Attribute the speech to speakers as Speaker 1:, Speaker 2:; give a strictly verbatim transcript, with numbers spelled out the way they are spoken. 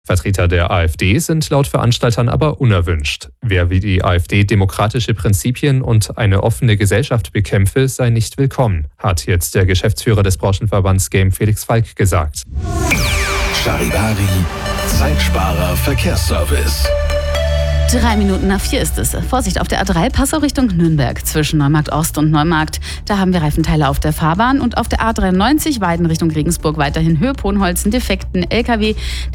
Speaker 1: Vertreter der AfD sind laut Veranstaltern aber unerwünscht. Wer wie die AfD demokratische Prinzipien und eine offene Gesellschaft bekämpfe, sei nicht willkommen, hat jetzt der Geschäftsführer des Branchenverbands Game Felix Falk gesagt.
Speaker 2: Charivari, Zeitsparer Verkehrsservice.
Speaker 3: Drei Minuten nach vier ist es. Vorsicht auf der A drei, Passau Richtung Nürnberg zwischen Neumarkt Ost und Neumarkt. Da haben wir Reifenteile auf der Fahrbahn und auf der A dreiundneunzig Weiden Richtung Regensburg weiterhin Höhe Ponholzen defekten L K W.